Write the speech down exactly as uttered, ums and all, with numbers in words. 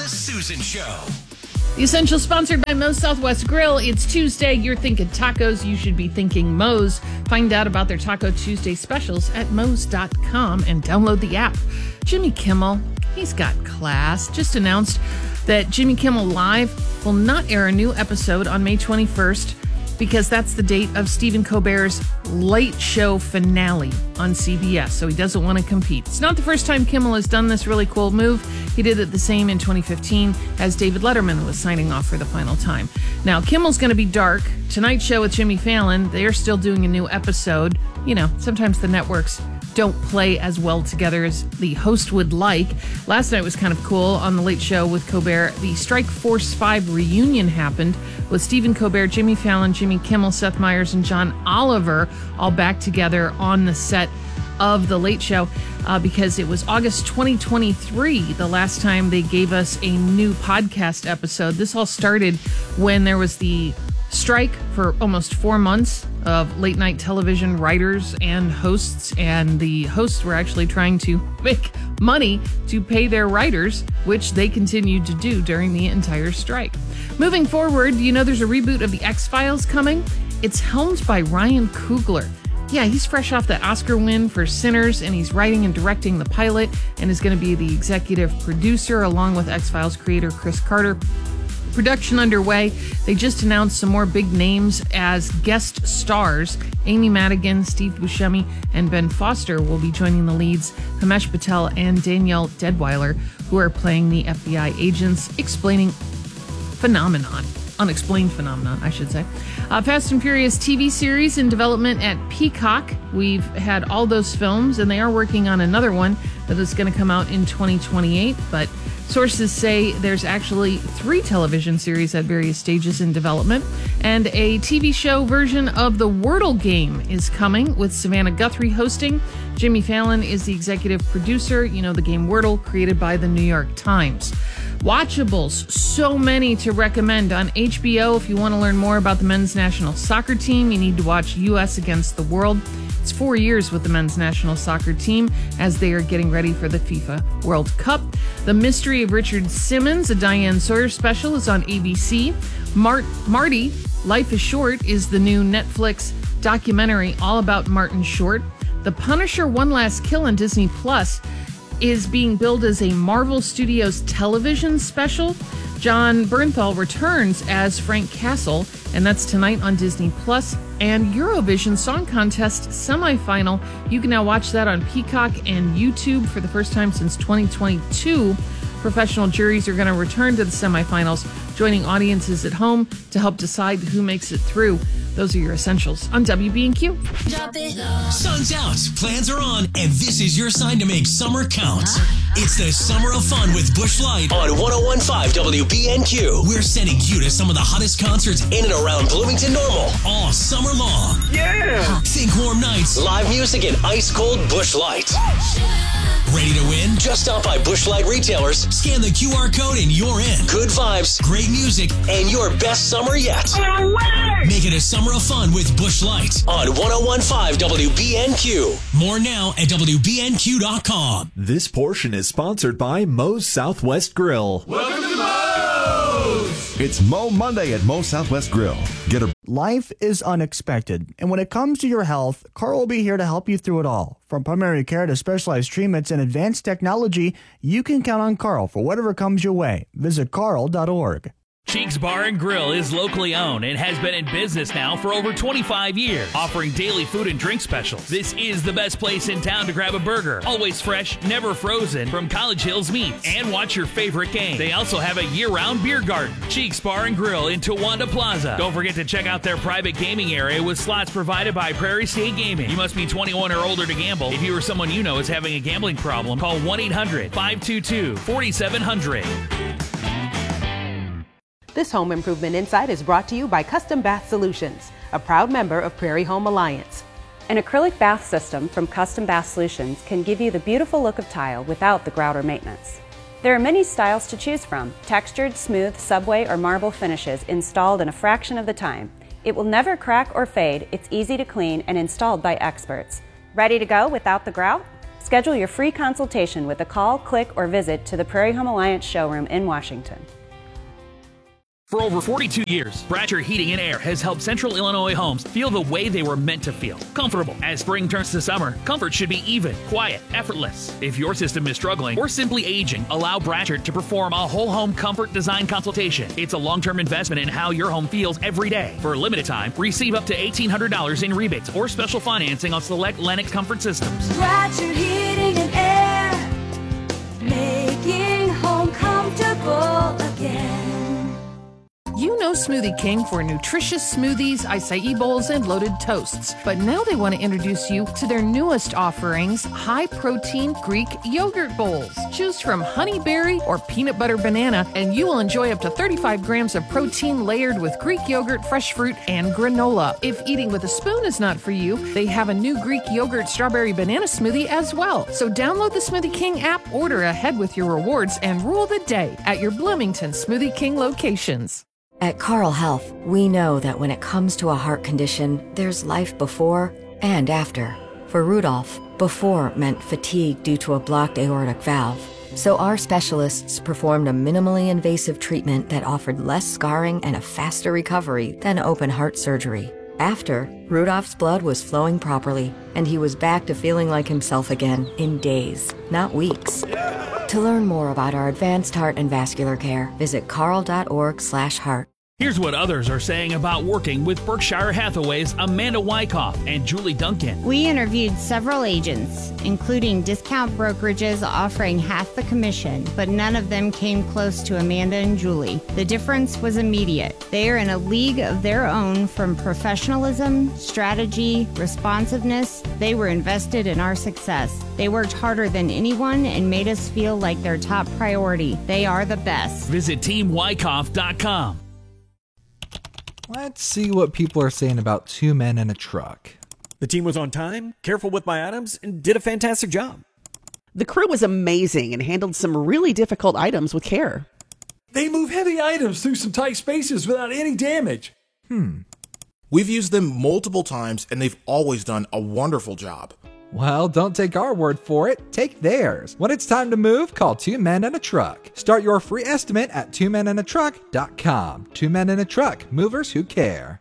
Susan Show. The Essential, sponsored by Moe's Southwest Grill. It's Tuesday. You're thinking tacos. You should be thinking Moe's. Find out about their Taco Tuesday specials at moes dot com and download the app. Jimmy Kimmel, he's got class. Just announced that Jimmy Kimmel Live will not air a new episode on May twenty-first because that's the date of Stephen Colbert's Late Show finale on C B S, so he doesn't want to compete. It's not the first time Kimmel has done this really cool move. He did it the same in twenty fifteen as David Letterman was signing off for the final time. Now, Kimmel's going to be dark. Tonight Show with Jimmy Fallon, they're still doing a new episode. You know, sometimes the networks don't play as well together as the host would like. Last night was kind of cool. On the Late Show with Colbert, the Strike Force five reunion happened with Stephen Colbert, Jimmy Fallon, Jimmy Kimmel, Seth Meyers, and John Oliver all back together on the set of the Late Show uh, because it was August twenty twenty-three, the last time they gave us a new podcast episode. This all started when there was the strike for almost four months of late night television writers and hosts, and the hosts were actually trying to make money to pay their writers, which they continued to do during the entire strike. Moving forward, you know there's a reboot of The X-Files coming? It's helmed by Ryan Coogler. Yeah, he's fresh off the Oscar win for Sinners, and he's writing and directing the pilot and is going to be the executive producer along with X-Files creator Chris Carter. Production underway. They just announced some more big names as guest stars. Amy Madigan, Steve Buscemi, and Ben Foster will be joining the leads. Himesh Patel and Danielle Deadwyler, who are playing the F B I agents, explaining phenomenon. Unexplained phenomenon, I should say. Uh, Fast and Furious T V series in development at Peacock. We've had all those films, and they are working on another one that is going to come out in twenty twenty-eight, but sources say there's actually three television series at various stages in development, and a T V show version of the Wordle game is coming with Savannah Guthrie hosting. Jimmy Fallon is the executive producer. You know, the game Wordle, created by the New York Times. Watchables, so many to recommend on H B O. If you want to learn more about the men's national soccer team, you need to watch U S Against the World. It's four years with the men's national soccer team as they are getting ready for the FIFA World Cup. The Mystery of Richard Simmons, a Diane Sawyer special, is on A B C. Mart- Marty, Life is Short, is the new Netflix documentary all about Martin Short. The Punisher One Last Kill on Disney Plus is being billed as a Marvel Studios television special. John Bernthal returns as Frank Castle, and that's tonight on Disney Plus. And Eurovision Song Contest semifinal, you can now watch that on Peacock and YouTube for the first time since twenty twenty-two. Professional juries are going to return to the semifinals, joining audiences at home to help decide who makes it through. Those are your essentials on W B and Q. Sun's out, plans are on, and this is your sign to make summer count. It's the Summer of Fun with Busch Light on one oh one point five W B N Q. We're sending you to some of the hottest concerts in and around Bloomington Normal all summer long. Yeah! Think warm nights, live music, and ice-cold Busch Light. Ready to win? Just stop by Busch Light retailers, scan the Q R code, and you're in. Good vibes, great music, and your best summer yet. No way! Make it a summer of fun with Busch Light on one oh one point five W B N Q. More now at W B N Q dot com. This portion is sponsored by Moe's Southwest Grill. Welcome to Moe's! It's Moe Monday at Moe's Southwest Grill. Get a Life is unexpected, and when it comes to your health, Carl will be here to help you through it all. From primary care to specialized treatments and advanced technology, you can count on Carl for whatever comes your way. Visit carl dot org. Cheeks Bar and Grill is locally owned and has been in business now for over twenty-five years, offering daily food and drink specials. This is the best place in town to grab a burger. Always fresh, never frozen, from College Hills Meats, and watch your favorite game. They also have a year-round beer garden. Cheeks Bar and Grill in Towanda Plaza. Don't forget to check out their private gaming area with slots provided by Prairie State Gaming. You must be twenty-one or older to gamble. If you or someone you know is having a gambling problem, call one eight hundred five two two four seven zero zero. This Home Improvement Insight is brought to you by Custom Bath Solutions, a proud member of Prairie Home Alliance. An acrylic bath system from Custom Bath Solutions can give you the beautiful look of tile without the grouter maintenance. There are many styles to choose from, textured, smooth, subway, or marble finishes installed in a fraction of the time. It will never crack or fade, it's easy to clean and installed by experts. Ready to go without the grout? Schedule your free consultation with a call, click, or visit to the Prairie Home Alliance showroom in Washington. For over forty-two years, Bratcher Heating and Air has helped Central Illinois homes feel the way they were meant to feel. Comfortable. As spring turns to summer, comfort should be even, quiet, effortless. If your system is struggling or simply aging, allow Bratcher to perform a whole home comfort design consultation. It's a long-term investment in how your home feels every day. For a limited time, receive up to eighteen hundred dollars in rebates or special financing on select Lennox comfort systems. Bratcher Heating and Air, making home comfortable again. You know Smoothie King for nutritious smoothies, acai bowls, and loaded toasts. But now they want to introduce you to their newest offerings, high-protein Greek yogurt bowls. Choose from honey berry or peanut butter banana, and you will enjoy up to thirty-five grams of protein layered with Greek yogurt, fresh fruit, and granola. If eating with a spoon is not for you, they have a new Greek yogurt strawberry banana smoothie as well. So download the Smoothie King app, order ahead with your rewards, and rule the day at your Bloomington Smoothie King locations. At Carle Health, we know that when it comes to a heart condition, there's life before and after. For Rudolph, before meant fatigue due to a blocked aortic valve. So our specialists performed a minimally invasive treatment that offered less scarring and a faster recovery than open heart surgery. After, Rudolph's blood was flowing properly, and he was back to feeling like himself again in days, not weeks. To learn more about our advanced heart and vascular care, visit carle.org slash heart. Here's what others are saying about working with Berkshire Hathaway's Amanda Wyckoff and Julie Duncan. We interviewed several agents, including discount brokerages offering half the commission, but none of them came close to Amanda and Julie. The difference was immediate. They are in a league of their own from professionalism, strategy, responsiveness. They were invested in our success. They worked harder than anyone and made us feel like their top priority. They are the best. Visit team wyckoff dot com. Let's see what people are saying about Two Men in a Truck. The team was on time, careful with my items, and did a fantastic job. The crew was amazing and handled some really difficult items with care. They move heavy items through some tight spaces without any damage. Hmm. We've used them multiple times, and they've always done a wonderful job. Well, don't take our word for it. Take theirs. When it's time to move, call Two Men in a Truck. Start your free estimate at two men in a truck dot com. Two Men in a Truck, movers who care.